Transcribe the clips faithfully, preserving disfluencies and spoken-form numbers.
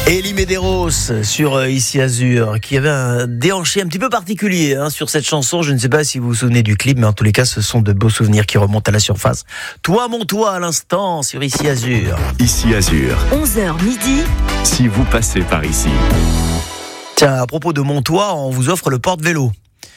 Elie Medeiros sur euh, Ici Azur, qui avait un déhanché un petit peu particulier hein, sur cette chanson. Je ne sais pas si vous vous souvenez du clip, mais en tous les cas, ce sont de beaux souvenirs qui remontent à la surface. Toi, mon toi, à l'instant, sur Ici Azur. Ici Azur. onze heures midi. Si vous passez par ici. Tiens, à propos de mon toit, on vous offre le porte-vélo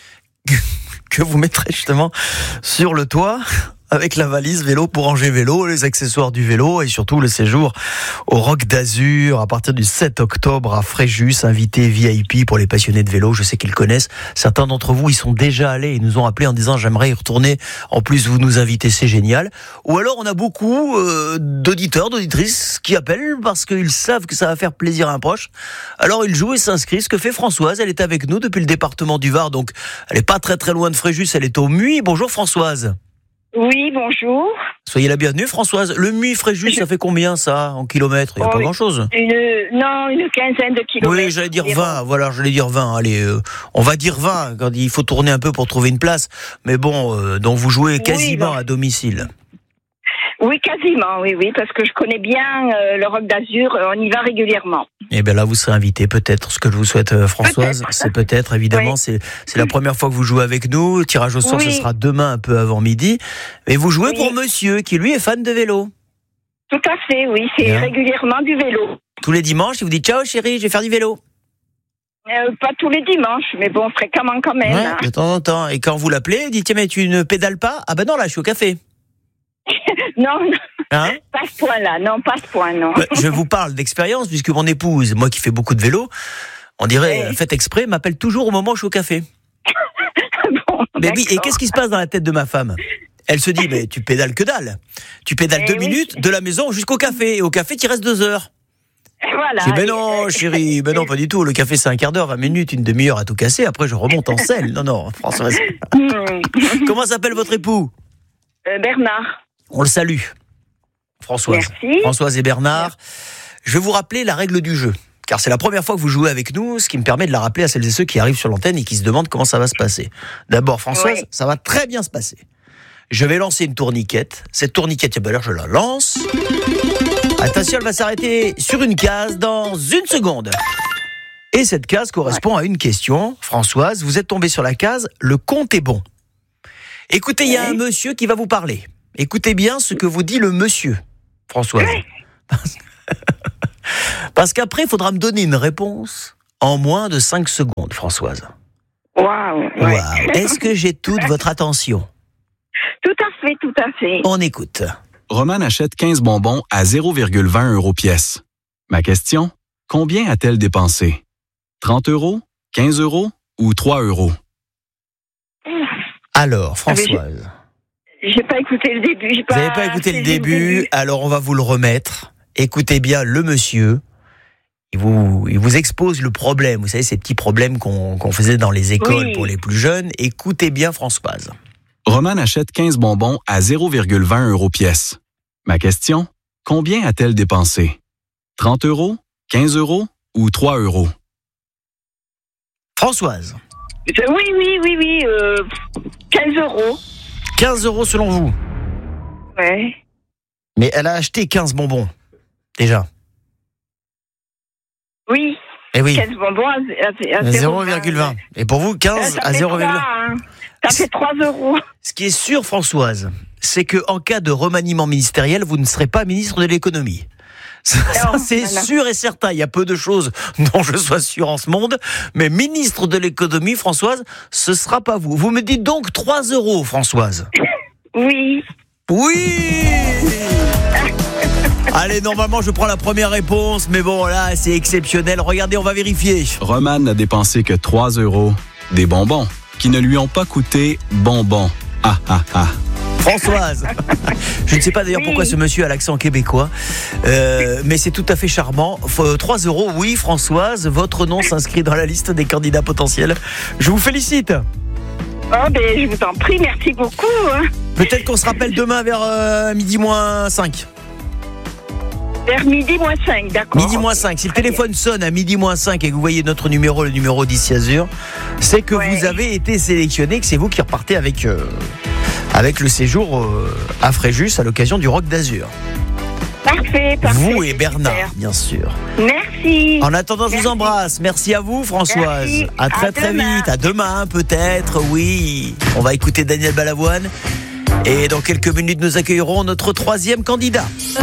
que vous mettrez justement sur le toit, avec la valise vélo pour ranger vélo, les accessoires du vélo et surtout le séjour au Roc d'Azur à partir du sept octobre à Fréjus, invité V I P pour les passionnés de vélo. Je sais qu'ils connaissent. Certains d'entre vous y sont déjà allés et nous ont appelés en disant j'aimerais y retourner. En plus, vous nous invitez, c'est génial. Ou alors on a beaucoup euh, d'auditeurs, d'auditrices qui appellent parce qu'ils savent que ça va faire plaisir à un proche. Alors ils jouent et s'inscrivent. Ce que fait Françoise, elle est avec nous depuis le département du Var, donc elle est pas très très loin de Fréjus, elle est au Muy. Bonjour Françoise. Oui, bonjour. Soyez la bienvenue, Françoise. Le Muy Fréjus, ça fait combien, ça, en kilomètres? Il n'y a oh, pas grand-chose. Une, non, une quinzaine de kilomètres. Oui, j'allais dire vingt. Voilà, j'allais dire vingt. Allez, euh, on va dire vingt, quand il faut tourner un peu pour trouver une place. Mais bon, euh, donc vous jouez quasiment oui, à domicile. Oui, quasiment, oui, oui, parce que je connais bien euh, le Roc d'Azur, euh, on y va régulièrement. Eh bien là, vous serez invité, peut-être. Ce que je vous souhaite, euh, Françoise, peut-être. c'est peut-être, évidemment, oui. c'est, c'est la première fois que vous jouez avec nous. Tirage au sort, oui. Ce sera demain, un peu avant midi. Mais vous jouez oui. pour monsieur, qui lui est fan de vélo. Tout à fait, oui, c'est bien. Régulièrement du vélo. Tous les dimanches, il vous dit « Ciao chérie, je vais faire du vélo ». Euh, pas tous les dimanches, mais bon, fréquemment quand même. Ouais, hein. De temps en temps. Et quand vous l'appelez, il dit « Tiens, mais tu ne pédales pas ?»« Ah ben non, là, je suis au café. » Non, non. Hein pas ce point-là, non, pas ce point, non. Bah, je vous parle d'expérience, puisque mon épouse, moi qui fais beaucoup de vélo, on dirait, oui. Faites exprès, m'appelle toujours au moment où je suis au café. Bon, mais oui, et qu'est-ce qui se passe dans la tête de ma femme? Elle se dit, mais tu pédales que dalle. Tu pédales deux oui. minutes de la maison jusqu'au café, et au café, tu restes deux heures. Voilà. Je dis, mais non, chérie, mais non, pas du tout. Le café, c'est un quart d'heure, vingt minutes, une demi-heure à tout casser. Après, je remonte en selle. Non, non, Françoise. Comment s'appelle votre époux? euh, Bernard. On le salue. Françoise. Merci. Françoise et Bernard. Je vais vous rappeler la règle du jeu, car c'est la première fois que vous jouez avec nous, ce qui me permet de la rappeler à celles et ceux qui arrivent sur l'antenne et qui se demandent comment ça va se passer. D'abord, Françoise, oui. ça va très bien se passer. Je vais lancer une tourniquette. Cette tourniquette, eh ben là, je la lance. Attention, elle va s'arrêter sur une case dans une seconde. Et cette case correspond ouais. à une question. Françoise, vous êtes tombée sur la case « Le compte est bon ». Écoutez, il y a un monsieur qui va vous parler. Écoutez bien ce que vous dit le monsieur, Françoise. Parce, Parce qu'après, il faudra me donner une réponse en moins de cinq secondes, Françoise. Waouh. Wow. Ouais. Est-ce que j'ai toute votre attention? Tout à fait, tout à fait. On écoute. Romane achète quinze bonbons à zéro virgule vingt euros pièce. Ma question, combien a-t-elle dépensé? trente euros, quinze euros ou trois euros? Alors, Françoise. J'ai pas écouté le début. J'ai pas vous n'avez pas écouté le début, le début, alors on va vous le remettre. Écoutez bien le monsieur. Il vous, il vous expose le problème. Vous savez, ces petits problèmes qu'on, qu'on faisait dans les écoles oui. pour les plus jeunes. Écoutez bien, Françoise. Romane achète quinze bonbons à zéro virgule vingt euros pièce. Ma question, combien a-t-elle dépensé? trente euros, quinze euros ou trois euros? Françoise. Oui, oui, oui, oui. Euh, quinze euros. quinze euros selon vous? Ouais. Mais elle a acheté quinze bonbons, déjà. Oui. Et oui. quinze bonbons à, à, à zéro virgule vingt. Et pour vous, quinze à zéro virgule vingt. Hein. Ça fait trois euros. Ce qui est sûr, Françoise, c'est qu'en cas de remaniement ministériel, vous ne serez pas ministre de l'économie. Ça, non, ça c'est non, sûr et certain. Il y a peu de choses dont je sois sûr en ce monde. Mais ministre de l'économie, Françoise, ce ne sera pas vous. Vous me dites donc trois euros, Françoise. Oui. Oui. Allez, normalement, je prends la première réponse. Mais bon, là, c'est exceptionnel. Regardez, on va vérifier. Romane n'a dépensé que trois euros. Des bonbons qui ne lui ont pas coûté bonbons. Ah, ah, ah. Françoise. Je ne sais pas d'ailleurs oui. pourquoi ce monsieur a l'accent québécois, euh, mais c'est tout à fait charmant. trois euros, oui, Françoise, votre nom s'inscrit dans la liste des candidats potentiels. Je vous félicite. Oh, ben, je vous en prie, merci beaucoup. Hein. Peut-être qu'on se rappelle demain vers euh, midi moins cinq. Vers midi moins cinq, d'accord. Midi moins cinq. Si le téléphone sonne à midi moins cinq et que vous voyez notre numéro, le numéro d'Ici Azur, c'est que ouais. vous avez été sélectionné, que c'est vous qui repartez avec, euh, avec le séjour euh, à Fréjus à l'occasion du Roc d'Azur. Parfait, parfait. Vous et Bernard, super. bien sûr. Merci. En attendant, je vous Merci. embrasse. Merci à vous, Françoise. Merci. À très À très demain. vite. À demain, peut-être. Oui. On va écouter Daniel Balavoine. Et dans quelques minutes, nous accueillerons notre troisième candidat.